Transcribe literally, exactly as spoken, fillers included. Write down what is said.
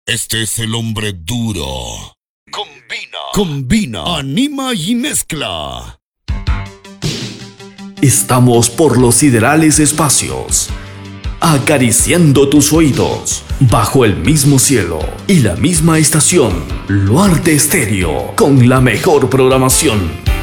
Este es el hombre duro. Combina, combina, anima y mezcla. Estamos por los siderales espacios, acariciando tus oídos, bajo el mismo cielo y la misma estación. Luarte Estéreo, con la mejor programación.